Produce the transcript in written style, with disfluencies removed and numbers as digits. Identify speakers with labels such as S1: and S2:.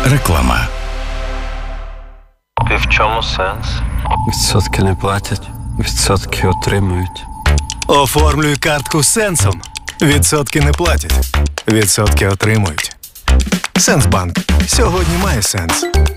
S1: Реклама.
S2: І в чому сенс?
S3: Відсотки не платять, відсотки отримують.
S4: Оформлюй картку Сенсом. Відсотки не платять, відсотки отримують. Сенсбанк. Сьогодні має сенс.